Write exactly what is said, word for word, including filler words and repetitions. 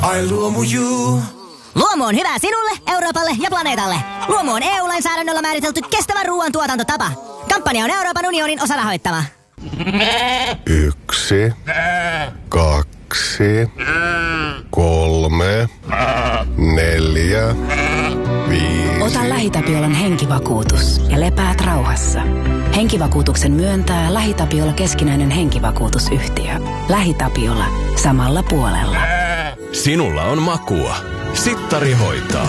Ai Luomu Juu. Luomu on hyvä sinulle, Euroopalle ja planeetalle. Luomu on E U-lainsäädännöllä määritelty kestävän ruoan tuotantotapa. Kampanja on Euroopan unionin osarahoittama. Yksi, kaksi, kolme, neljä, viisi. Ota LähiTapiolan henkivakuutus ja lepäät rauhassa. Henkivakuutuksen myöntää LähiTapiola keskinäinen henkivakuutusyhtiö. LähiTapiola. Samalla puolella. Sinulla on makua. Sittari hoitaa.